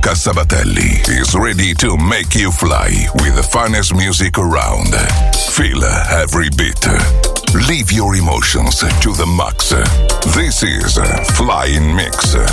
Luca Sabatelli is ready to make you fly with the finest music around. Feel every beat. Live your emotions to the max. This is Flying Mix.